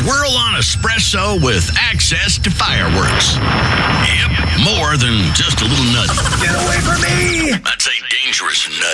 Whirl on espresso with access to fireworks. Yep, more than just a little nutty. Get away from me! That's a dangerous nut.